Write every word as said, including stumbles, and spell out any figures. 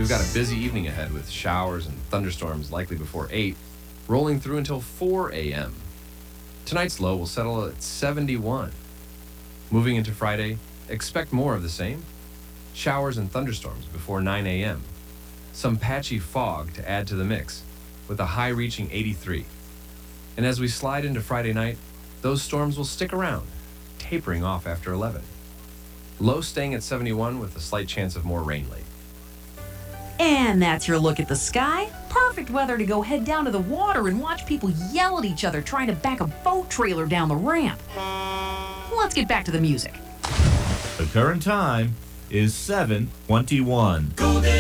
We've got a busy evening ahead with showers and thunderstorms likely before eight, rolling through until four a.m. Tonight's low will settle at seventy-one. Moving into Friday, expect more of the same. Showers and thunderstorms before nine a.m. Some patchy fog to add to the mix, with a high reaching eighty-three. And as we slide into Friday night, those storms will stick around, tapering off after eleven. Low staying at seventy-one with a slight chance of more rain late. And that's your look at the sky. Perfect weather to go head down to the water and watch people yell at each other trying to back a boat trailer down the ramp. Let's get back to the music. The current time is seven twenty-one.